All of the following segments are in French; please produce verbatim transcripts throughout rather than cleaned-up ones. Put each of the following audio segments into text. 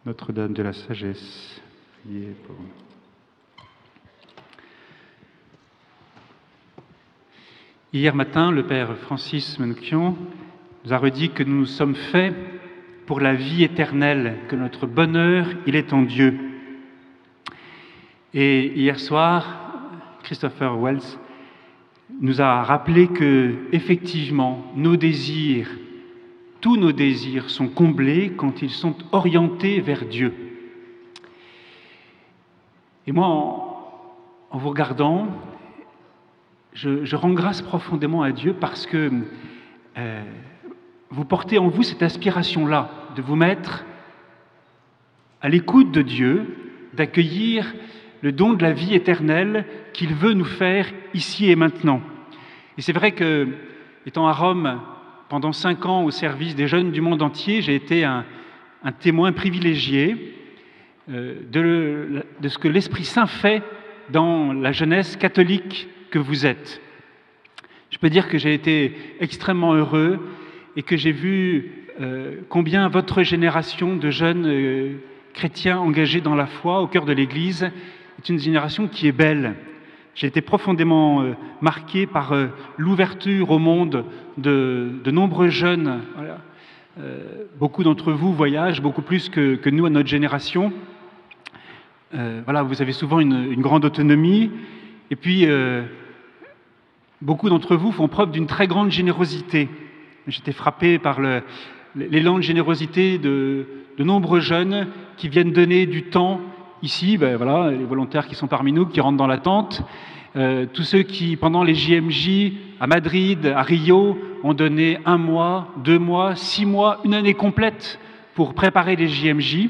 Notre-Dame de la Sagesse, priez pour nous. Hier matin, le Père Francis Manoukian nous a redit que nous sommes faits pour la vie éternelle, que notre bonheur, il est en Dieu. Et hier soir, Christopher Wells nous a rappelé que, effectivement, nos désirs, tous nos désirs sont comblés quand ils sont orientés vers Dieu. Et moi, en, en vous regardant, je, je rends grâce profondément à Dieu parce que euh, vous portez en vous cette aspiration-là, de vous mettre à l'écoute de Dieu, d'accueillir le don de la vie éternelle qu'il veut nous faire ici et maintenant. Et c'est vrai que, étant à Rome pendant cinq ans au service des jeunes du monde entier, j'ai été un, un témoin privilégié euh, de, de ce que l'Esprit Saint fait dans la jeunesse catholique que vous êtes. Je peux dire que j'ai été extrêmement heureux et que j'ai vu euh, combien votre génération de jeunes euh, chrétiens engagés dans la foi au cœur de l'Église est une génération qui est belle. J'ai été profondément euh, marqué par euh, l'ouverture au monde de, de nombreux jeunes. Voilà. Euh, beaucoup d'entre vous voyagent, beaucoup plus que, que nous à notre génération. Euh, voilà, vous avez souvent une, une grande autonomie. Et puis, euh, beaucoup d'entre vous font preuve d'une très grande générosité. J'étais frappé par le, l'élan de générosité de, de nombreux jeunes qui viennent donner du temps. Ici, ben voilà, les volontaires qui sont parmi nous, qui rentrent dans la tente, euh, tous ceux qui, pendant les J M J, à Madrid, à Rio, ont donné un mois, deux mois, six mois, une année complète pour préparer les J M J.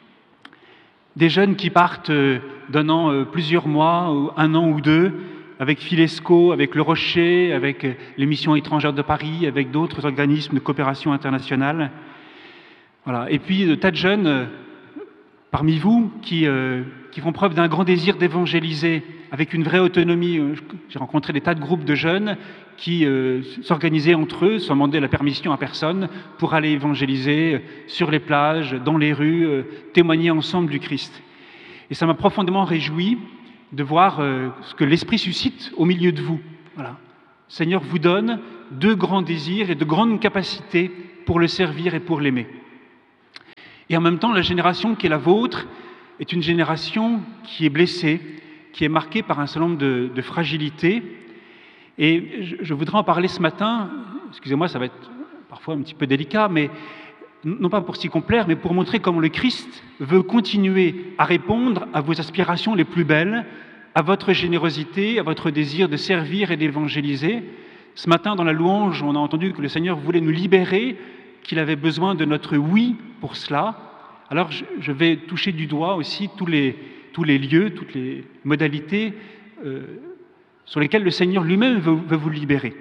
Des jeunes qui partent euh, donnant euh, plusieurs mois, ou un an ou deux, avec Filesco, avec Le Rocher, avec euh, les missions étrangères de Paris, avec d'autres organismes de coopération internationale. Voilà. Et puis, de tas de jeunes euh, parmi vous qui, euh, qui font preuve d'un grand désir d'évangéliser avec une vraie autonomie. J'ai rencontré des tas de groupes de jeunes qui euh, s'organisaient entre eux, sans demander la permission à personne, pour aller évangéliser euh, sur les plages, dans les rues, euh, témoigner ensemble du Christ. Et ça m'a profondément réjoui de voir euh, ce que l'Esprit suscite au milieu de vous. Voilà. Le Seigneur vous donne de grands désirs et de grandes capacités pour le servir et pour l'aimer. Et en même temps, la génération qui est la vôtre est une génération qui est blessée, qui est marquée par un certain nombre de, de fragilités. Et je, je voudrais en parler ce matin, excusez-moi, ça va être parfois un petit peu délicat, mais non pas pour s'y complaire, mais pour montrer comment le Christ veut continuer à répondre à vos aspirations les plus belles, à votre générosité, à votre désir de servir et d'évangéliser. Ce matin, dans la louange, on a entendu que le Seigneur voulait nous libérer, qu'il avait besoin de notre oui pour cela. Alors je vais toucher du doigt aussi tous les, tous les lieux, toutes les modalités euh, sur lesquelles le Seigneur lui-même veut, veut vous libérer.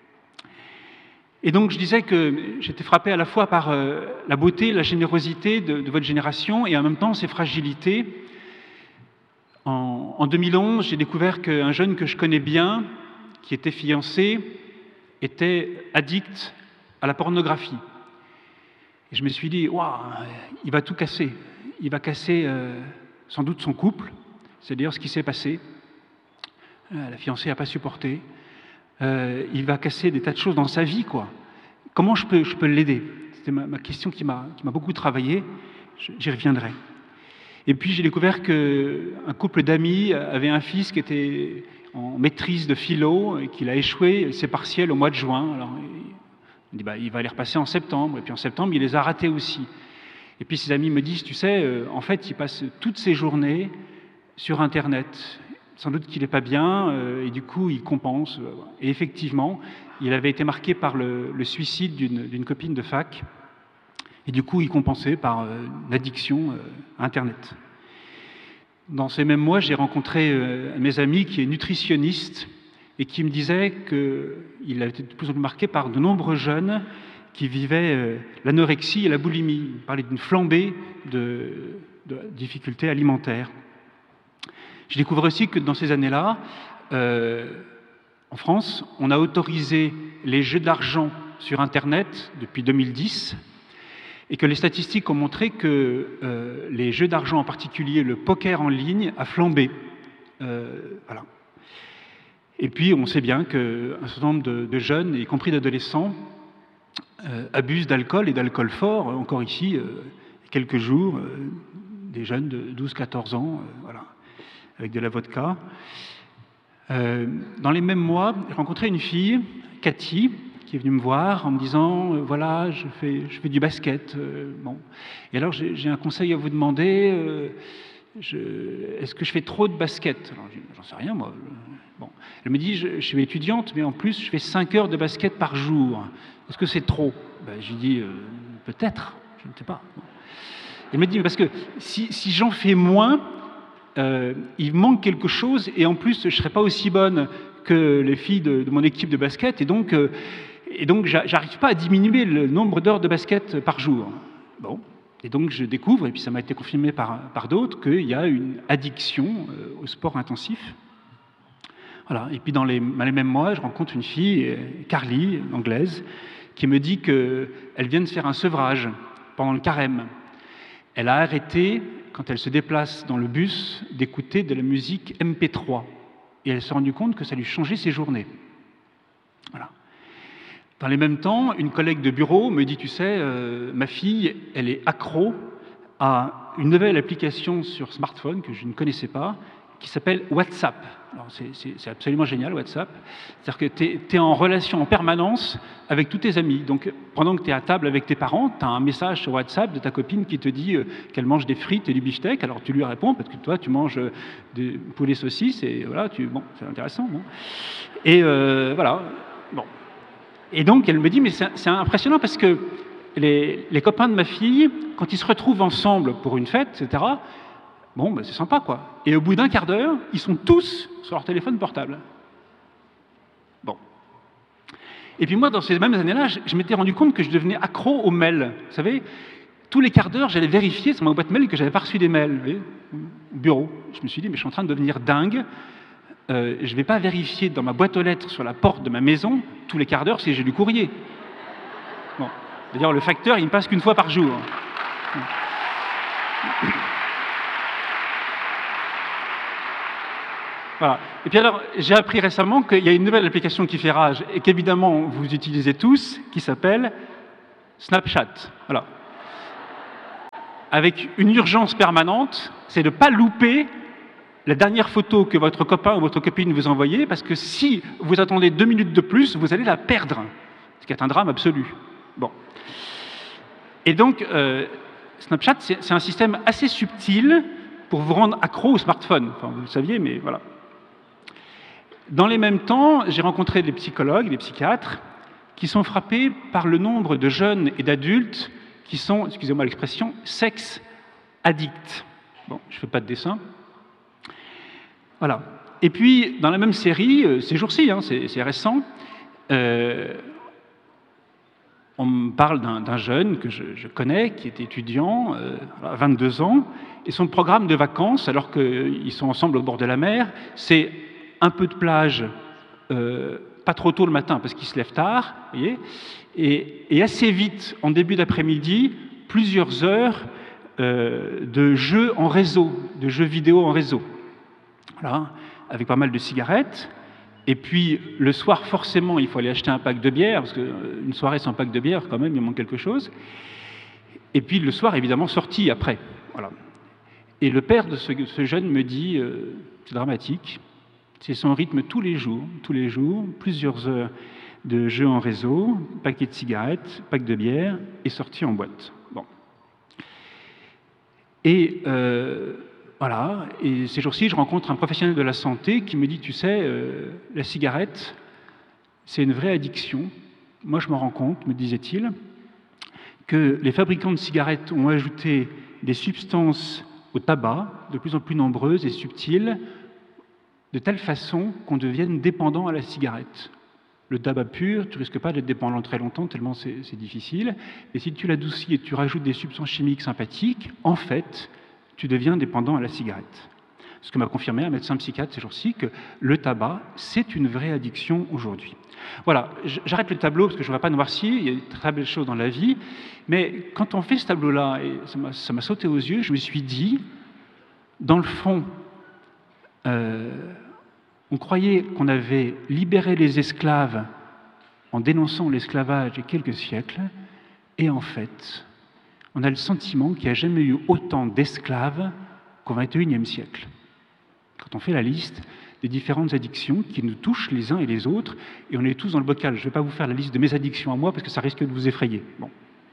Et donc je disais que j'étais frappé à la fois par euh, la beauté, la générosité de, de votre génération et en même temps ses fragilités. En, en deux mille onze, j'ai découvert qu'un jeune que je connais bien, qui était fiancé, était addict à la pornographie. Et je me suis dit, waouh, il va tout casser. Il va casser euh, sans doute son couple. C'est d'ailleurs ce qui s'est passé. Euh, la fiancée n'a pas supporté. Euh, il va casser des tas de choses dans sa vie, quoi. Comment je peux, je peux l'aider? C'était ma, ma question qui m'a, qui m'a beaucoup travaillé. J'y reviendrai. Et puis j'ai découvert qu'un couple d'amis avait un fils qui était en maîtrise de philo et qu'il a échoué ses partiels au mois de juin. Alors, il dit, bah, il va les repasser en septembre. Et puis en septembre, il les a ratés aussi. Et puis ses amis me disent, tu sais, euh, en fait, il passe toutes ses journées sur Internet. Sans doute qu'il n'est pas bien, euh, et du coup, il compense. Euh, et effectivement, il avait été marqué par le, le suicide d'une, d'une copine de fac. Et du coup, il compensait par euh, l'addiction euh, à Internet. Dans ces mêmes mois, j'ai rencontré euh, un de mes amis qui est nutritionniste, et qui me disait qu'il avait été de plus en plus marqué par de nombreux jeunes qui vivaient euh, l'anorexie et la boulimie. Il parlait d'une flambée de, de difficultés alimentaires. Je découvre aussi que dans ces années-là, euh, en France, on a autorisé les jeux d'argent sur Internet depuis deux mille dix, et que les statistiques ont montré que euh, les jeux d'argent, en particulier le poker en ligne, a flambé. Euh, voilà. Et puis, on sait bien qu'un certain nombre de, de jeunes, y compris d'adolescents, euh, abusent d'alcool et d'alcool fort. Encore ici, euh, quelques jours, euh, des jeunes de douze à quatorze ans, euh, voilà, avec de la vodka. Euh, dans les mêmes mois, j'ai rencontré une fille, Cathy, qui est venue me voir en me disant euh, voilà, je fais, je fais du basket. Euh, bon. Et alors, j'ai, j'ai un conseil à vous demander. Euh, je, est-ce que je fais trop de basket? Alors, j'en sais rien, moi. Bon. Elle me dit je, je suis étudiante, mais en plus, je fais cinq heures de basket par jour. Est-ce que c'est trop? Ben, je lui dis euh, peut-être, je ne sais pas. Bon. Elle me dit parce que si, si j'en fais moins, euh, il manque quelque chose, et en plus, je ne serai pas aussi bonne que les filles de, de mon équipe de basket, et donc. Euh, Et donc, j'arrive pas à diminuer le nombre d'heures de basket par jour. Bon. Et donc, je découvre, et puis ça m'a été confirmé par, par d'autres, qu'il y a une addiction au sport intensif. Voilà. Et puis, dans les, dans les mêmes mois, je rencontre une fille, Carly, anglaise, qui me dit qu'elle vient de faire un sevrage pendant le carême. Elle a arrêté, quand elle se déplace dans le bus, d'écouter de la musique M P trois. Et elle s'est rendue compte que ça lui changeait ses journées. Voilà. Dans les mêmes temps, une collègue de bureau me dit, tu sais, euh, ma fille, elle est accro à une nouvelle application sur smartphone que je ne connaissais pas, qui s'appelle WhatsApp. Alors c'est, c'est, c'est absolument génial, WhatsApp. C'est-à-dire que tu es en relation en permanence avec tous tes amis. Donc, pendant que tu es à table avec tes parents, tu as un message sur WhatsApp de ta copine qui te dit euh, qu'elle mange des frites et du beefsteak. Alors, tu lui réponds, parce que toi, tu manges euh, des poulets saucisses, et voilà, tu, bon, c'est intéressant. Bon. Et euh, voilà, bon. Et donc, elle me dit, mais c'est, c'est impressionnant parce que les, les copains de ma fille, quand ils se retrouvent ensemble pour une fête, et cetera, bon, ben, c'est sympa, quoi. Et au bout d'un quart d'heure, ils sont tous sur leur téléphone portable. Bon. Et puis moi, dans ces mêmes années-là, je, je m'étais rendu compte que je devenais accro aux mails. Vous savez, tous les quarts d'heure, j'allais vérifier sur ma boîte mail que j'avais pas reçu des mails. Vous voyez, au bureau. Je me suis dit, mais je suis en train de devenir dingue. Euh, je ne vais pas vérifier dans ma boîte aux lettres sur la porte de ma maison tous les quarts d'heure si j'ai du courrier. Bon. D'ailleurs, le facteur, il ne passe qu'une fois par jour. Voilà. Et puis alors, j'ai appris récemment qu'il y a une nouvelle application qui fait rage et qu'évidemment vous utilisez tous, qui s'appelle Snapchat. Voilà. Avec une urgence permanente, c'est de ne pas louper la dernière photo que votre copain ou votre copine vous envoyait, parce que si vous attendez deux minutes de plus, vous allez la perdre, ce qui est un drame absolu. Bon. Et donc, euh, Snapchat, c'est, c'est un système assez subtil pour vous rendre accro au smartphone. Enfin, vous le saviez, mais voilà. Dans les mêmes temps, j'ai rencontré des psychologues, des psychiatres, qui sont frappés par le nombre de jeunes et d'adultes qui sont, excusez-moi l'expression, sex addicts. Bon, je ne fais pas de dessin. Voilà. Et puis, dans la même série, euh, ces jours-ci, hein, c'est, c'est récent, euh, on me parle d'un, d'un jeune que je, je connais, qui est étudiant, euh, à vingt-deux ans, et son programme de vacances, alors qu'ils sont ensemble au bord de la mer, c'est un peu de plage, euh, pas trop tôt le matin, parce qu'il se lève tard, vous voyez, et, et assez vite, en début d'après-midi, plusieurs heures euh, de jeux en réseau, de jeux vidéo en réseau. Voilà, avec pas mal de cigarettes. Et puis, le soir, forcément, il faut aller acheter un pack de bière, parce qu'une soirée sans pack de bière, quand même, il manque quelque chose. Et puis, le soir, évidemment, sorti après. Voilà. Et le père de ce, ce jeune me dit, euh, c'est dramatique, c'est son rythme tous les jours, tous les jours, plusieurs heures de jeux en réseau, paquet de cigarettes, pack de bière, et sortie en boîte. Bon. Et... Euh, Voilà, et ces jours-ci, je rencontre un professionnel de la santé qui me dit, tu sais, euh, la cigarette, c'est une vraie addiction. Moi, je me rends compte, me disait-il, que les fabricants de cigarettes ont ajouté des substances au tabac, de plus en plus nombreuses et subtiles, de telle façon qu'on devienne dépendant à la cigarette. Le tabac pur, tu ne risques pas d'être dépendant très longtemps, tellement c'est, c'est difficile. Et si tu l'adoucis et tu rajoutes des substances chimiques sympathiques, en fait, tu deviens dépendant à la cigarette. Ce que m'a confirmé un médecin psychiatre ces jours-ci, que le tabac, c'est une vraie addiction aujourd'hui. Voilà, j'arrête le tableau parce que je ne vais pas noircir, il y a de très belles choses dans la vie, mais quand on fait ce tableau-là, et ça m'a sauté aux yeux, je me suis dit, dans le fond, euh, on croyait qu'on avait libéré les esclaves en dénonçant l'esclavage il y a quelques siècles, et en fait, on a le sentiment qu'il n'y a jamais eu autant d'esclaves qu'au vingt et unième siècle. Quand on fait la liste des différentes addictions qui nous touchent les uns et les autres, et on est tous dans le bocal. Je ne vais pas vous faire la liste de mes addictions à moi, parce que ça risque de vous effrayer. Bon.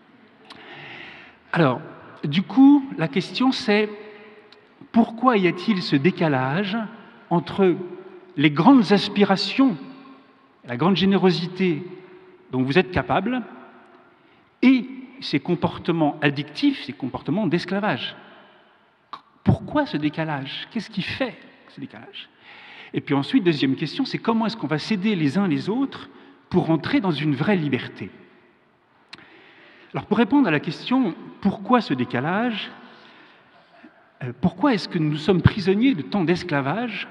Alors, du coup, la question c'est, pourquoi y a-t-il ce décalage entre les grandes aspirations, la grande générosité dont vous êtes capable, et ces comportements addictifs, ces comportements d'esclavage? Pourquoi ce décalage? Qu'est-ce qui fait ce décalage? Et puis ensuite, deuxième question, c'est comment est-ce qu'on va s'aider les uns les autres pour entrer dans une vraie liberté? Alors pour répondre à la question « Pourquoi ce décalage ?» euh, Pourquoi est-ce que nous sommes prisonniers de tant d'esclavage?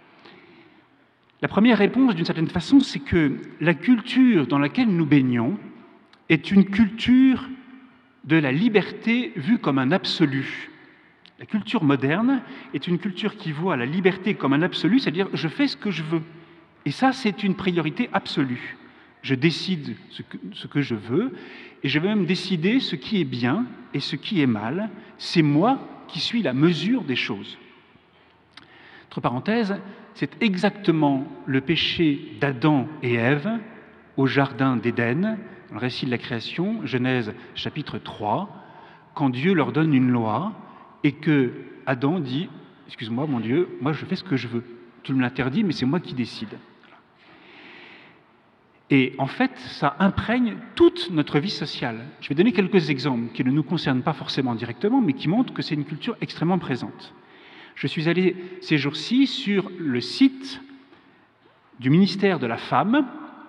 La première réponse, d'une certaine façon, c'est que la culture dans laquelle nous baignons est une culture de la liberté vue comme un absolu. La culture moderne est une culture qui voit la liberté comme un absolu, c'est-à-dire je fais ce que je veux. Et ça, c'est une priorité absolue. Je décide ce que, ce que je veux, et je vais même décider ce qui est bien et ce qui est mal. C'est moi qui suis la mesure des choses. Entre parenthèses, c'est exactement le péché d'Adam et Ève au jardin d'Éden, dans le récit de la création, Genèse chapitre trois, quand Dieu leur donne une loi, et que Adam dit « Excuse-moi, mon Dieu, moi je fais ce que je veux. Tu me l'interdis, mais c'est moi qui décide. » Et en fait, ça imprègne toute notre vie sociale. Je vais donner quelques exemples qui ne nous concernent pas forcément directement, mais qui montrent que c'est une culture extrêmement présente. Je suis allé ces jours-ci sur le site du ministère de la Femme,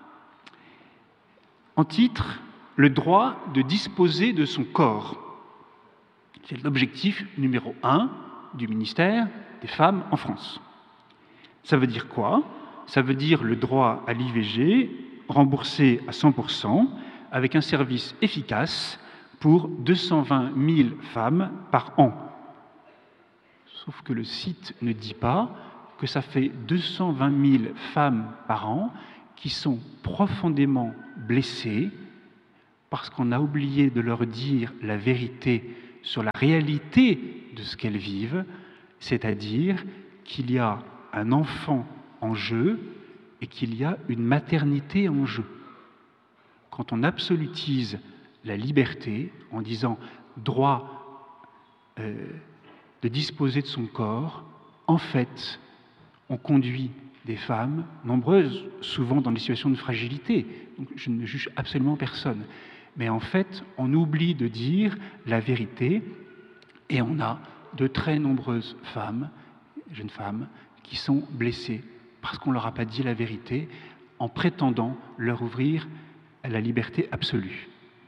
en titre « Le droit de disposer de son corps ». C'est l'objectif numéro un du ministère des Femmes en France. Ça veut dire quoi? Ça veut dire le droit à l'I V G remboursé à cent pour cent avec un service efficace pour deux cent vingt mille femmes par an. Sauf que le site ne dit pas que ça fait deux cent vingt mille femmes par an qui sont profondément blessées parce qu'on a oublié de leur dire la vérité sur la réalité de ce qu'elles vivent, c'est-à-dire qu'il y a un enfant en jeu et qu'il y a une maternité en jeu. Quand on absolutise la liberté en disant droit euh, de disposer de son corps, en fait, on conduit des femmes, nombreuses, souvent dans des situations de fragilité, donc je ne juge absolument personne, mais en fait, on oublie de dire la vérité, et on a de très nombreuses femmes, jeunes femmes, qui sont blessées parce qu'on ne leur a pas dit la vérité en prétendant leur ouvrir à la liberté absolue.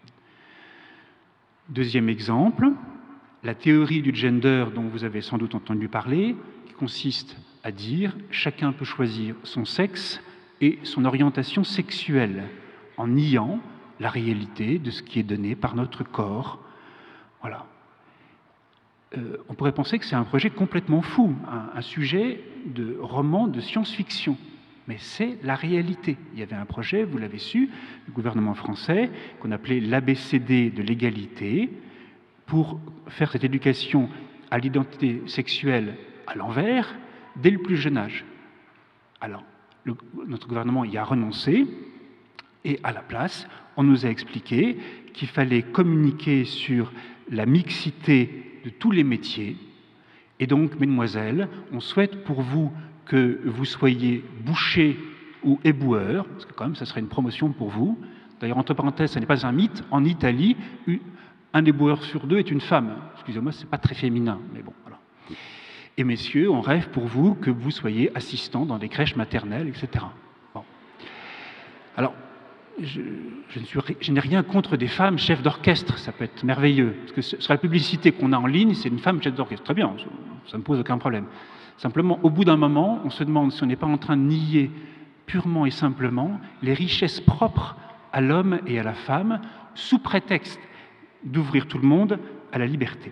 Deuxième exemple, la théorie du gender dont vous avez sans doute entendu parler, qui consiste à dire chacun peut choisir son sexe et son orientation sexuelle en niant la réalité de ce qui est donné par notre corps. Voilà. Euh, on pourrait penser que c'est un projet complètement fou, un, un sujet de roman de science-fiction, mais c'est la réalité. Il y avait un projet, vous l'avez su, du gouvernement français, qu'on appelait l'A B C D de l'égalité, pour faire cette éducation à l'identité sexuelle à l'envers dès le plus jeune âge. Alors, le, notre gouvernement y a renoncé, et à la place, on nous a expliqué qu'il fallait communiquer sur la mixité de tous les métiers. Et donc, mesdemoiselles, on souhaite pour vous que vous soyez boucher ou éboueur, parce que quand même, ça serait une promotion pour vous. D'ailleurs, entre parenthèses, ça n'est pas un mythe. En Italie, un éboueur sur deux est une femme. Excusez-moi, ce n'est pas très féminin, mais bon, voilà. Et messieurs, on rêve pour vous que vous soyez assistants dans des crèches maternelles, et cetera. Bon. Alors, je, je, ne suis, je n'ai rien contre des femmes chefs d'orchestre, ça peut être merveilleux. Parce que sur la publicité qu'on a en ligne, c'est une femme chef d'orchestre. Très bien, ça ne me pose aucun problème. Simplement, au bout d'un moment, on se demande si on n'est pas en train de nier purement et simplement les richesses propres à l'homme et à la femme, sous prétexte d'ouvrir tout le monde à la liberté.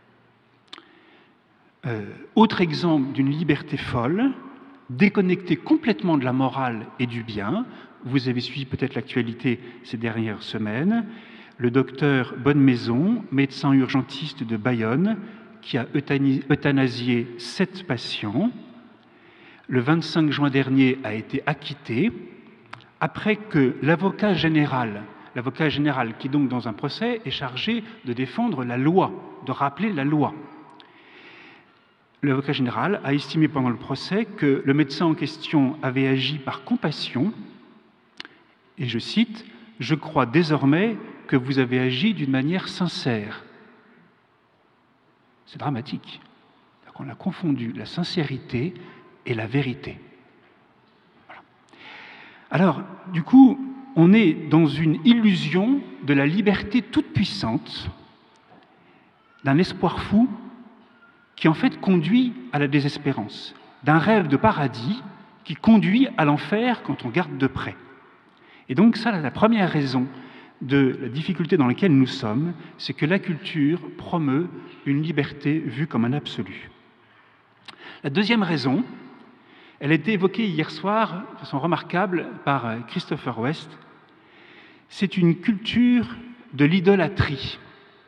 Euh, autre exemple d'une liberté folle, déconnectée complètement de la morale et du bien. Vous avez suivi peut-être l'actualité ces dernières semaines. Le docteur Bonnemaison, médecin urgentiste de Bayonne, qui a euthanasié sept patients, le vingt-cinq juin dernier a été acquitté après que l'avocat général, l'avocat général qui donc dans un procès est chargé de défendre la loi, de rappeler la loi. L'avocat général a estimé pendant le procès que le médecin en question avait agi par compassion, et je cite, « Je crois désormais que vous avez agi d'une manière sincère ». C'est dramatique. On a confondu la sincérité et la vérité. Voilà. Alors, du coup, on est dans une illusion de la liberté toute puissante, d'un espoir fou qui en fait conduit à la désespérance, d'un rêve de paradis qui conduit à l'enfer quand on regarde de près. Et donc ça, la première raison de la difficulté dans laquelle nous sommes, c'est que la culture promeut une liberté vue comme un absolu. La deuxième raison, elle a été évoquée hier soir de façon remarquable par Christopher West, c'est une culture de l'idolâtrie.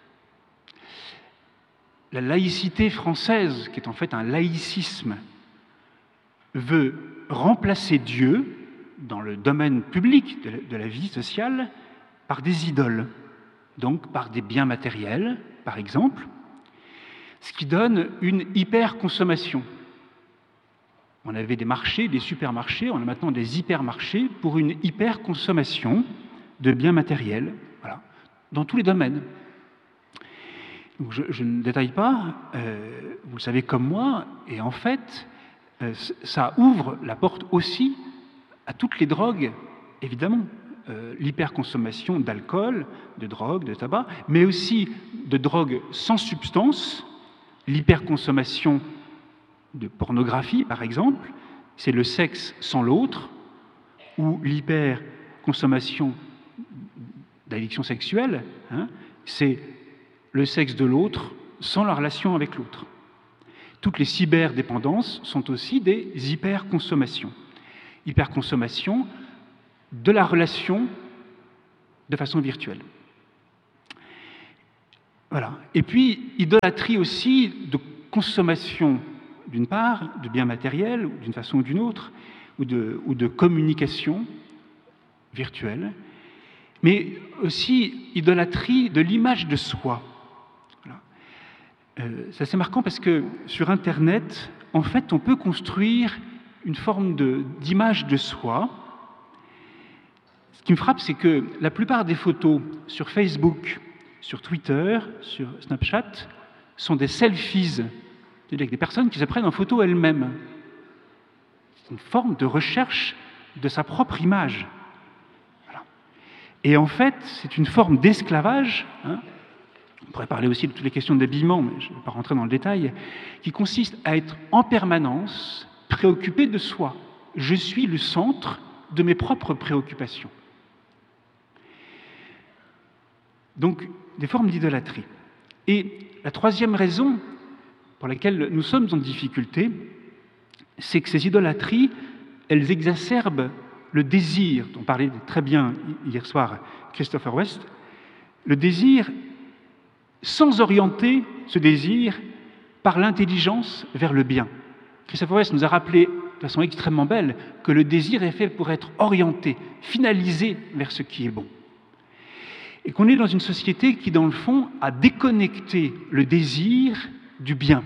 La laïcité française, qui est en fait un laïcisme, veut remplacer Dieu dans le domaine public de la vie sociale par des idoles, donc par des biens matériels, par exemple, ce qui donne une hyperconsommation. On avait des marchés, des supermarchés, on a maintenant des hypermarchés pour une hyperconsommation de biens matériels, voilà, dans tous les domaines. Donc je, je ne détaille pas, euh, vous le savez comme moi, et en fait, euh, ça ouvre la porte aussi à toutes les drogues, évidemment, euh, l'hyperconsommation d'alcool, de drogue, de tabac, mais aussi de drogues sans substance, l'hyperconsommation de pornographie, par exemple, c'est le sexe sans l'autre, ou l'hyperconsommation d'addiction sexuelle, hein, c'est le sexe de l'autre sans la relation avec l'autre. Toutes les cyberdépendances sont aussi des hyperconsommations. Hyperconsommation de la relation de façon virtuelle. Voilà. Et puis, idolâtrie aussi de consommation, d'une part, de biens matériels, d'une façon ou d'une autre, ou de, ou de communication virtuelle, mais aussi idolâtrie de l'image de soi. Voilà. Euh, c'est assez marquant parce que sur Internet, en fait, on peut construire une forme de, d'image de soi. Ce qui me frappe, c'est que la plupart des photos sur Facebook, sur Twitter, sur Snapchat, sont des selfies, c'est-à-dire des personnes qui se prennent en photo elles-mêmes. C'est une forme de recherche de sa propre image. Voilà. Et en fait, c'est une forme d'esclavage, hein, on pourrait parler aussi de toutes les questions d'habillement, mais je ne vais pas rentrer dans le détail, qui consiste à être en permanence préoccupé de soi. Je suis le centre de mes propres préoccupations. Donc, des formes d'idolâtrie. Et la troisième raison pour laquelle nous sommes en difficulté, c'est que ces idolâtries, elles exacerbent le désir, dont parlait très bien hier soir Christopher West, le désir sans orienter ce désir par l'intelligence vers le bien. Christopher West nous a rappelé de façon extrêmement belle que le désir est fait pour être orienté, finalisé vers ce qui est bon. Et qu'on est dans une société qui, dans le fond, a déconnecté le désir du bien.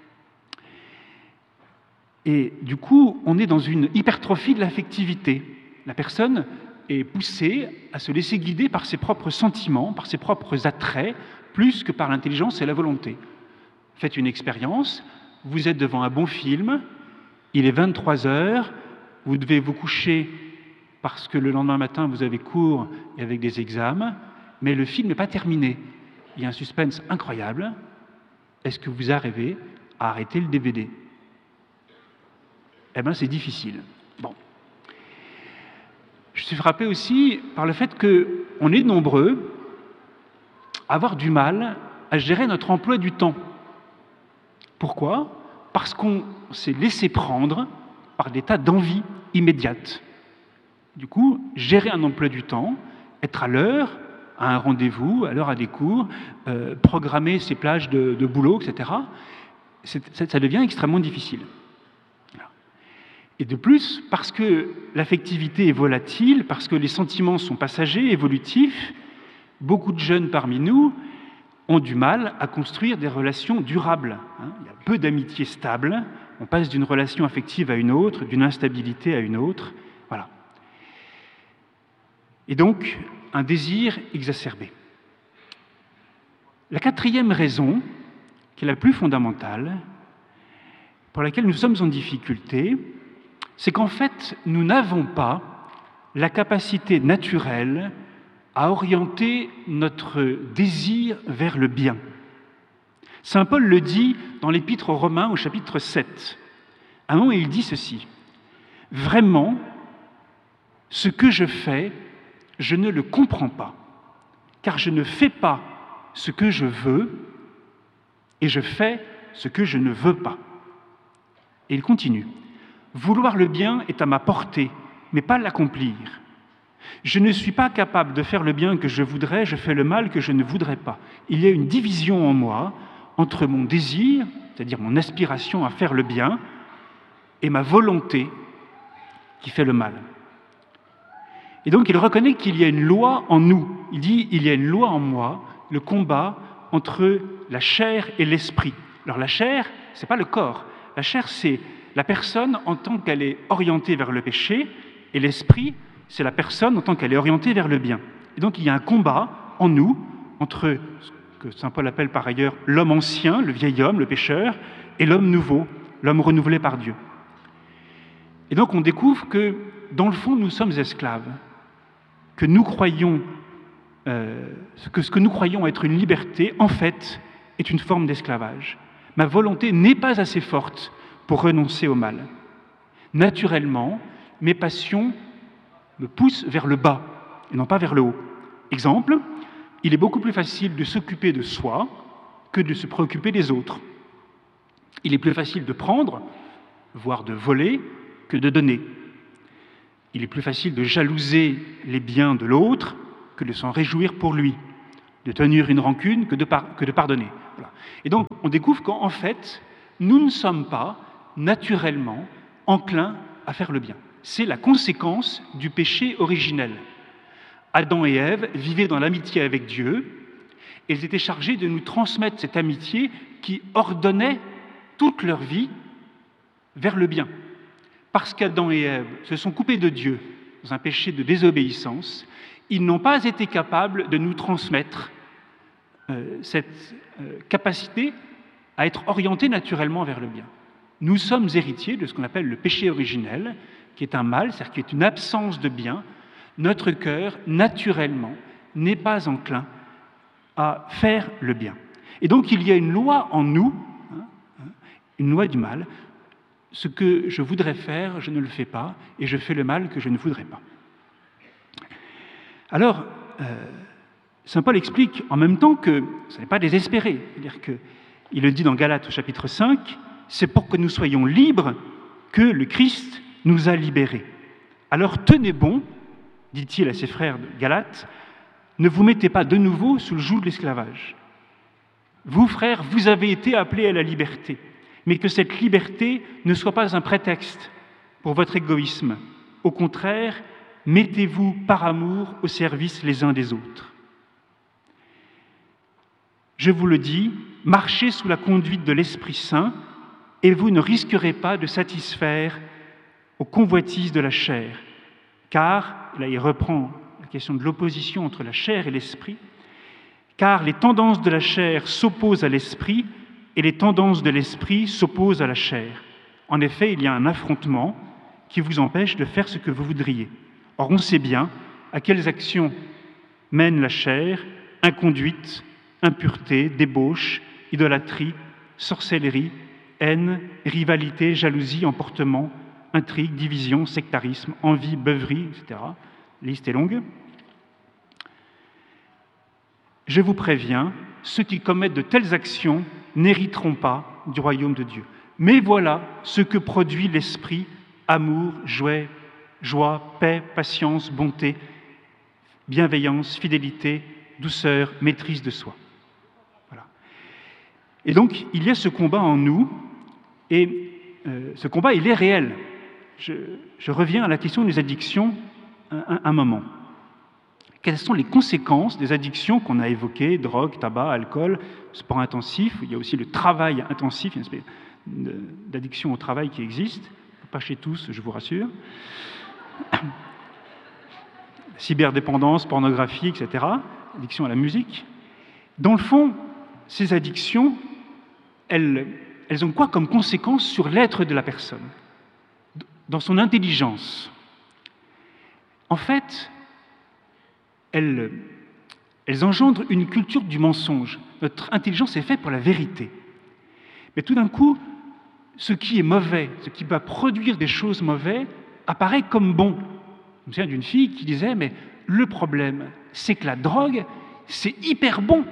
Et du coup, on est dans une hypertrophie de l'affectivité. La personne est poussée à se laisser guider par ses propres sentiments, par ses propres attraits, plus que par l'intelligence et la volonté. Faites une expérience, vous êtes devant un bon film, il est vingt-trois heures, vous devez vous coucher parce que le lendemain matin, vous avez cours et avec des examens, mais le film n'est pas terminé. Il y a un suspense incroyable. Est-ce que vous arrivez à arrêter le D V D ? eh bien c'est difficile. Bon. Je suis frappé aussi par le fait qu'on est nombreux à avoir du mal à gérer notre emploi du temps. Pourquoi ? Parce qu'on s'est laissé prendre par des tas d'envies immédiates. Du coup, gérer un emploi du temps, être à l'heure, à un rendez-vous, à l'heure à des cours, euh, programmer ses plages de, de boulot, et cetera, c'est, ça devient extrêmement difficile. Et de plus, parce que l'affectivité est volatile, parce que les sentiments sont passagers, évolutifs, beaucoup de jeunes parmi nous ont du mal à construire des relations durables. Il y a peu d'amitiés stables, on passe d'une relation affective à une autre, d'une instabilité à une autre, voilà. Et donc, un désir exacerbé. La quatrième raison, qui est la plus fondamentale, pour laquelle nous sommes en difficulté, c'est qu'en fait, nous n'avons pas la capacité naturelle à orienter notre désir vers le bien. Saint Paul le dit dans l'Épître aux Romains au chapitre sept. À un moment, il dit ceci. « Vraiment, ce que je fais, je ne le comprends pas, car je ne fais pas ce que je veux et je fais ce que je ne veux pas. » Et il continue. « Vouloir le bien est à ma portée, mais pas l'accomplir. Je ne suis pas capable de faire le bien que je voudrais, je fais le mal que je ne voudrais pas. Il y a une division en moi entre mon désir, c'est-à-dire mon aspiration à faire le bien, et ma volonté qui fait le mal. » Et donc il reconnaît qu'il y a une loi en nous. Il dit, il y a une loi en moi, le combat entre la chair et l'esprit. Alors la chair, ce n'est pas le corps. La chair, c'est la personne en tant qu'elle est orientée vers le péché, et l'esprit, c'est la personne en tant qu'elle est orientée vers le bien. Et donc il y a un combat en nous entre ce que saint Paul appelle par ailleurs l'homme ancien, le vieil homme, le pécheur, et l'homme nouveau, l'homme renouvelé par Dieu. Et donc on découvre que, dans le fond, nous sommes esclaves, que nous croyons, euh, que ce que nous croyons être une liberté, en fait, est une forme d'esclavage. Ma volonté n'est pas assez forte pour renoncer au mal. Naturellement, mes passions me poussent vers le bas et non pas vers le haut. Exemple, il est beaucoup plus facile de s'occuper de soi que de se préoccuper des autres. Il est plus facile de prendre, voire de voler, que de donner. Il est plus facile de jalouser les biens de l'autre que de s'en réjouir pour lui, de tenir une rancune que de, par- que de pardonner. Voilà. Et donc, on découvre qu'en fait, nous ne sommes pas naturellement enclins à faire le bien. C'est la conséquence du péché originel. Adam et Ève vivaient dans l'amitié avec Dieu, et ils étaient chargés de nous transmettre cette amitié qui ordonnait toute leur vie vers le bien. Parce qu'Adam et Ève se sont coupés de Dieu dans un péché de désobéissance, ils n'ont pas été capables de nous transmettre euh, cette euh, capacité à être orientés naturellement vers le bien. Nous sommes héritiers de ce qu'on appelle le péché originel, qui est un mal, c'est-à-dire qui est une absence de bien. Notre cœur, naturellement, n'est pas enclin à faire le bien. Et donc, il y a une loi en nous, hein, une loi du mal. Ce que je voudrais faire, je ne le fais pas, et je fais le mal que je ne voudrais pas. Alors, euh, saint Paul explique en même temps que ce n'est pas désespéré. C'est-à-dire qu'il le dit dans Galates au chapitre cinq, c'est pour que nous soyons libres que le Christ nous a libérés. Alors tenez bon, dit-il à ses frères de Galates, ne vous mettez pas de nouveau sous le joug de l'esclavage. Vous, frères, vous avez été appelés à la liberté, mais que cette liberté ne soit pas un prétexte pour votre égoïsme. Au contraire, mettez-vous par amour au service les uns des autres. Je vous le dis, marchez sous la conduite de l'Esprit Saint et vous ne risquerez pas de satisfaire aux convoitises de la chair. Car, là il reprend la question de l'opposition entre la chair et l'esprit, car les tendances de la chair s'opposent à l'esprit et les tendances de l'esprit s'opposent à la chair. En effet, il y a un affrontement qui vous empêche de faire ce que vous voudriez. Or, on sait bien à quelles actions mène la chair: inconduite, impureté, débauche, idolâtrie, sorcellerie, haine, rivalité, jalousie, emportement, intrigue, division, sectarisme, envie, beuverie, et cetera. La liste est longue. Je vous préviens, ceux qui commettent de telles actions n'hériteront pas du royaume de Dieu. Mais voilà ce que produit l'esprit: amour, joie, joie, paix, patience, bonté, bienveillance, fidélité, douceur, maîtrise de soi. Voilà. Et donc, il y a ce combat en nous, et euh, ce combat, il est réel. Je, je reviens à la question des addictions un, un, un moment. Quelles sont les conséquences des addictions qu'on a évoquées, drogue, tabac, alcool, sport intensif? Il y a aussi le travail intensif, une espèce d'addiction au travail qui existe, pas chez tous, je vous rassure. Cyberdépendance, pornographie, et cetera. Addiction à la musique. Dans le fond, ces addictions, elles, elles ont quoi comme conséquence sur l'être de la personne, dans son intelligence? En fait, elles, elles engendrent une culture du mensonge. Notre intelligence est faite pour la vérité. Mais tout d'un coup, ce qui est mauvais, ce qui va produire des choses mauvaises, apparaît comme bon. Je me souviens d'une fille qui disait, mais le problème, c'est que la drogue, c'est hyper bon.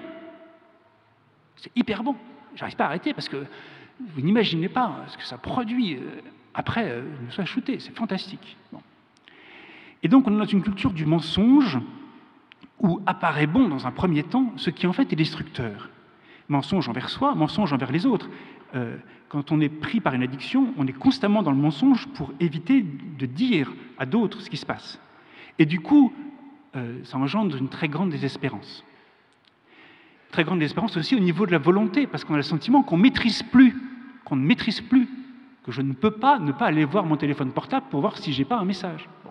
C'est hyper bon. J'arrive pas à arrêter parce que vous n'imaginez pas ce que ça produit après euh, me soit shooté. C'est fantastique. Bon. Et donc, on est dans une culture du mensonge où apparaît bon, dans un premier temps, ce qui en fait est destructeur. Mensonge envers soi, mensonge envers les autres. Euh, quand on est pris par une addiction, on est constamment dans le mensonge pour éviter de dire à d'autres ce qui se passe. Et du coup, euh, ça engendre une très grande désespérance. Très grande désespérance aussi au niveau de la volonté, parce qu'on a le sentiment qu'on ne maîtrise plus, qu'on ne maîtrise plus, que je ne peux pas ne pas aller voir mon téléphone portable pour voir si je n'ai pas un message. Bon.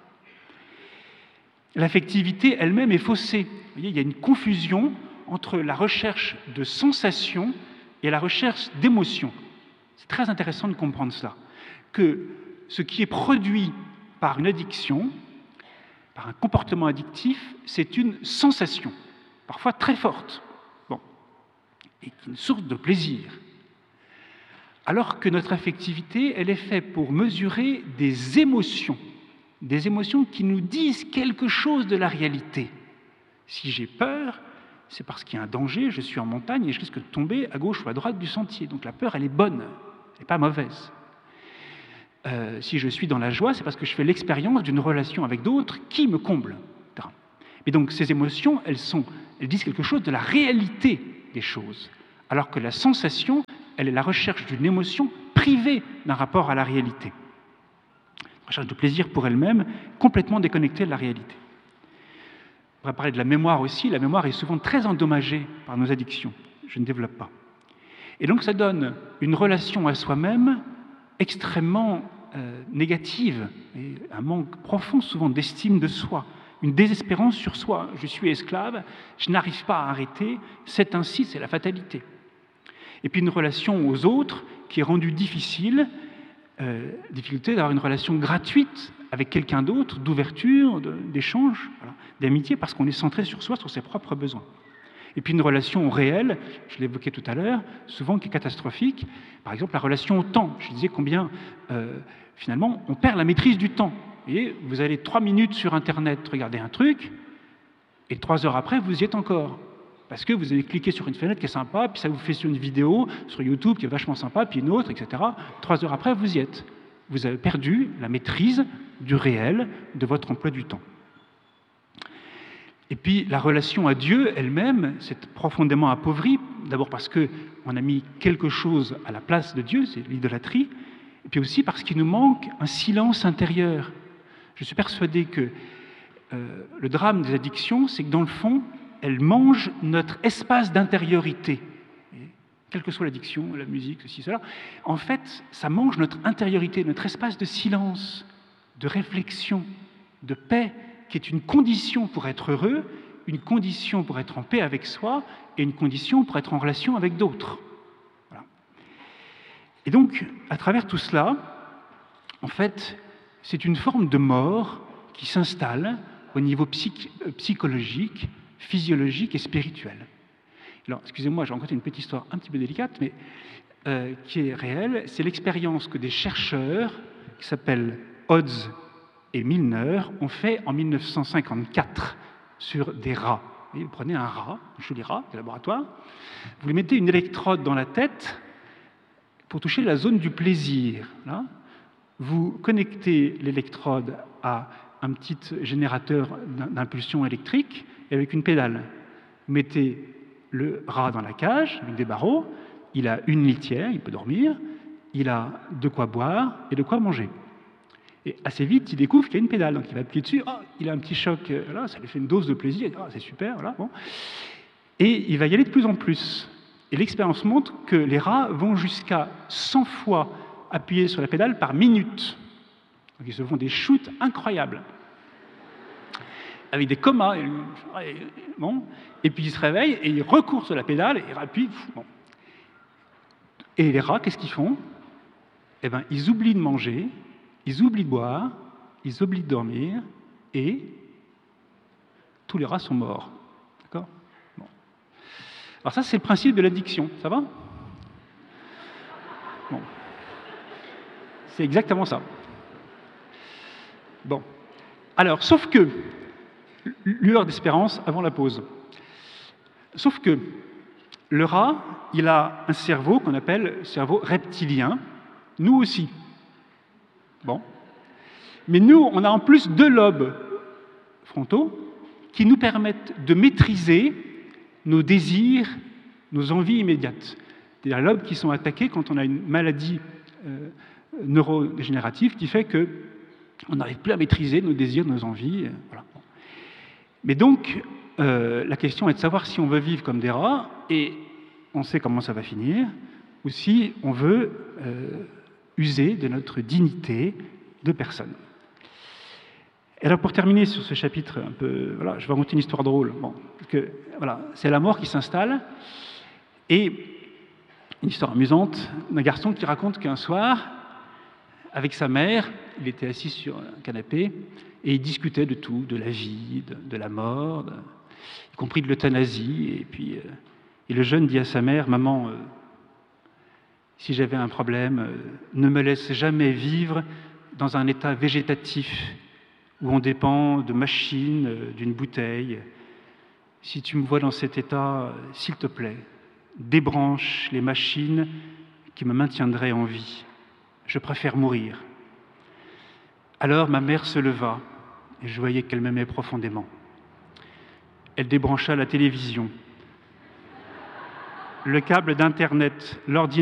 L'affectivité elle-même est faussée. Vous voyez, il y a une confusion entre la recherche de sensations et la recherche d'émotions. C'est très intéressant de comprendre cela, que ce qui est produit par une addiction, par un comportement addictif, c'est une sensation, parfois très forte, bon, et qui est une source de plaisir. Alors que notre affectivité, elle est faite pour mesurer des émotions, des émotions qui nous disent quelque chose de la réalité. Si j'ai peur, c'est parce qu'il y a un danger, je suis en montagne et je risque de tomber à gauche ou à droite du sentier. Donc la peur, elle est bonne, elle n'est pas mauvaise. Euh, si je suis dans la joie, c'est parce que je fais l'expérience d'une relation avec d'autres qui me comble. Et donc ces émotions, elles, sont, elles disent quelque chose de la réalité des choses, alors que la sensation, elle est la recherche d'une émotion privée d'un rapport à la réalité. Recherche de plaisir pour elle-même, complètement déconnectée de la réalité. On va parler de la mémoire aussi. La mémoire est souvent très endommagée par nos addictions. Je ne développe pas. Et donc ça donne une relation à soi-même extrêmement euh, négative, et un manque profond souvent d'estime de soi, une désespérance sur soi. Je suis esclave, je n'arrive pas à arrêter, c'est ainsi, c'est la fatalité. Et puis une relation aux autres qui est rendue difficile, euh, difficulté d'avoir une relation gratuite avec quelqu'un d'autre, d'ouverture, de, d'échange, voilà, d'amitié, parce qu'on est centré sur soi, sur ses propres besoins. Et puis une relation réelle, je l'évoquais tout à l'heure, souvent qui est catastrophique, par exemple la relation au temps. Je disais combien, euh, finalement, on perd la maîtrise du temps. Et vous allez trois minutes sur Internet regarder un truc, et trois heures après, vous y êtes encore. Parce que vous avez cliqué sur une fenêtre qui est sympa, puis ça vous fait sur une vidéo sur YouTube qui est vachement sympa, puis une autre, et cetera. Trois heures après, vous y êtes. Vous avez perdu la maîtrise du réel de votre emploi du temps. Et puis la relation à Dieu elle-même s'est profondément appauvrie, d'abord parce qu'on a mis quelque chose à la place de Dieu, c'est l'idolâtrie, et puis aussi parce qu'il nous manque un silence intérieur. Je suis persuadé que euh, le drame des addictions, c'est que dans le fond, elles mangent notre espace d'intériorité. Et quelle que soit l'addiction, la musique, ceci, cela, en fait, ça mange notre intériorité, notre espace de silence, de réflexion, de paix, qui est une condition pour être heureux, une condition pour être en paix avec soi et une condition pour être en relation avec d'autres. Voilà. Et donc, à travers tout cela, en fait, c'est une forme de mort qui s'installe au niveau psych- psychologique, physiologique et spirituel. Alors, excusez-moi, j'ai raconté une petite histoire un petit peu délicate, mais euh, qui est réelle. C'est l'expérience que des chercheurs, qui s'appellent Hodges et Milner, ont fait en mille neuf cent cinquante-quatre sur des rats. Vous, vous prenez un rat, un joli rat de laboratoire, vous lui mettez une électrode dans la tête pour toucher la zone du plaisir. Là. Vous connectez l'électrode à un petit générateur d'impulsion électrique et avec une pédale. Vous mettez le rat dans la cage avec des barreaux, il a une litière, il peut dormir, il a de quoi boire et de quoi manger. Et assez vite, il découvre qu'il y a une pédale, donc il va appuyer dessus, oh, il a un petit choc, là, ça lui fait une dose de plaisir, oh, c'est super, voilà, bon. Et il va y aller de plus en plus. Et l'expérience montre que les rats vont jusqu'à cent fois appuyer sur la pédale par minute. Donc ils se font des shoots incroyables, avec des comas, et, bon, et puis ils se réveillent et ils recourent sur la pédale et ils appuient. Bon. Et les rats, qu'est-ce qu'ils font? Eh bien, ils oublient de manger, ils oublient de boire, ils oublient de dormir, et tous les rats sont morts. D'accord? Bon. Alors ça, c'est le principe de l'addiction. Ça va? Bon. C'est exactement ça. Bon. Alors, sauf que, lueur d'espérance avant la pause, sauf que le rat, il a un cerveau qu'on appelle cerveau reptilien, nous aussi. Bon. Mais nous, on a en plus deux lobes frontaux qui nous permettent de maîtriser nos désirs, nos envies immédiates. Des lobes qui sont attaqués quand on a une maladie euh, neurodégénérative qui fait qu'on n'arrive plus à maîtriser nos désirs, nos envies. Euh, voilà. Mais donc, euh, la question est de savoir si on veut vivre comme des rats, et on sait comment ça va finir, ou si on veut euh, user de notre dignité de personne. Et alors, pour terminer sur ce chapitre un peu, voilà, je vais raconter une histoire drôle. Bon, parce que, voilà, c'est la mort qui s'installe, et une histoire amusante d'un garçon qui raconte qu'un soir, avec sa mère, il était assis sur un canapé, et il discutait de tout, de la vie, de, de la mort, de, y compris de l'euthanasie, et puis... Euh, Et le jeune dit à sa mère, « Maman, euh, si j'avais un problème, euh, ne me laisse jamais vivre dans un état végétatif où on dépend de machines, euh, d'une bouteille. Si tu me vois dans cet état, euh, s'il te plaît, débranche les machines qui me maintiendraient en vie. Je préfère mourir. » Alors ma mère se leva, et je voyais qu'elle m'aimait profondément. Elle débrancha la télévision, le câble d'Internet, l'ordinateur,